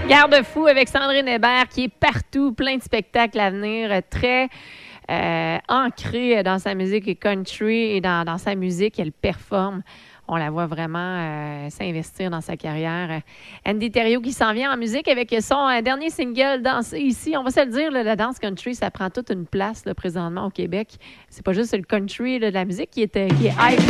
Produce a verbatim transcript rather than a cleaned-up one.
Garde-fou avec Sandrine Hébert qui est partout, plein de spectacles à venir, très euh, ancrée dans sa musique country et dans, dans sa musique. Elle performe. On la voit vraiment euh, s'investir dans sa carrière. Andy Thériault qui s'en vient en musique avec son euh, dernier single, Danser ici. On va se le dire, là, la danse country, ça prend toute une place là, présentement au Québec. C'est pas juste le country là, de la musique qui est, qui est hype.